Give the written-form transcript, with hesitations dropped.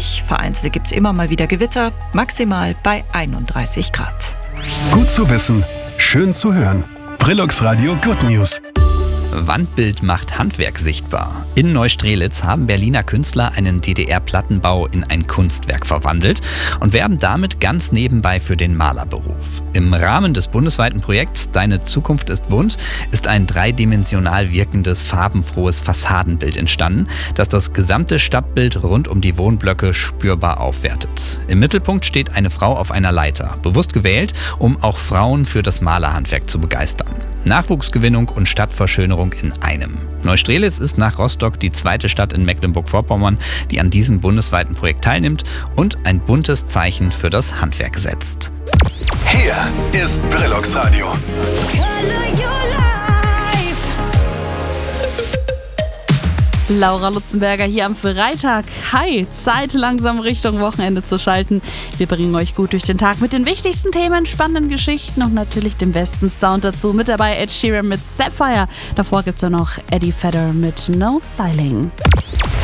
sonnig, vereinzelt gibt es immer mal wieder Gewitter, maximal bei 31 Grad. Gut zu wissen, schön zu hören. Brillux Radio Good News. Wandbild macht Handwerk sichtbar. In Neustrelitz haben Berliner Künstler einen DDR-Plattenbau in ein Kunstwerk verwandelt und werben damit ganz nebenbei für den Malerberuf. Im Rahmen des bundesweiten Projekts Deine Zukunft ist bunt ist ein dreidimensional wirkendes, farbenfrohes Fassadenbild entstanden, das das gesamte Stadtbild rund um die Wohnblöcke spürbar aufwertet. Im Mittelpunkt steht eine Frau auf einer Leiter, bewusst gewählt, um auch Frauen für das Malerhandwerk zu begeistern. Nachwuchsgewinnung und Stadtverschönerung in einem. Neustrelitz ist nach Rostock die zweite Stadt in Mecklenburg-Vorpommern, die an diesem bundesweiten Projekt teilnimmt und ein buntes Zeichen für das Handwerk setzt. Hier ist Brillux Radio. Laura Lutzenberger hier am Freitag. Hi, Zeit langsam Richtung Wochenende zu schalten. Wir bringen euch gut durch den Tag mit den wichtigsten Themen, spannenden Geschichten und natürlich dem besten Sound dazu. Mit dabei Ed Sheeran mit Sapphire. Davor gibt's auch noch Eddie Vedder mit No Styling.